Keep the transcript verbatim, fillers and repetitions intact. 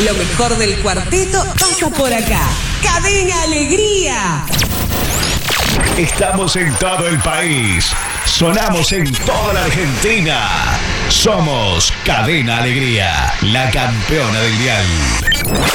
Lo mejor del cuarteto pasa por acá. Cadena Alegría. Estamos en todo el país. Sonamos en toda la Argentina. Somos Cadena Alegría, la campeona del dial.